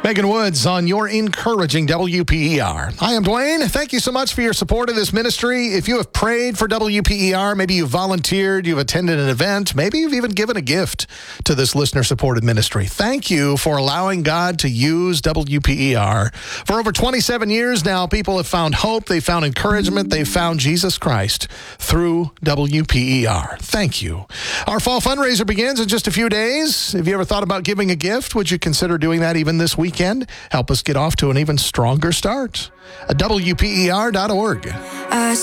Megan Woods on your encouraging WPER. Hi, I'm Dwayne. Thank you so much for your support of this ministry. If you have prayed for WPER, maybe you've volunteered, you've attended an event, maybe you've even given a gift to this listener-supported ministry. Thank you for allowing God to use WPER. For over 27 years now, people have found hope, they found encouragement, they found Jesus Christ through WPER. Thank you. Our fall fundraiser begins in just a few days. If you ever thought about giving a gift, would you consider doing that even this weekend? Help us get off to an even stronger start at WPER.org.